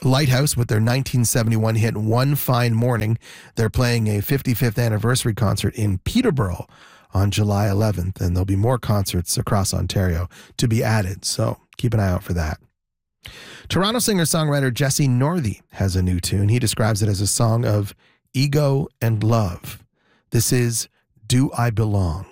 Lighthouse, with their 1971 hit One Fine Morning, they're playing a 55th anniversary concert in Peterborough on July 11th, and there'll be more concerts across Ontario to be added, so keep an eye out for that. Toronto singer-songwriter Jesse Northey has a new tune. He describes it as a song of ego and love. This is Do I Belong?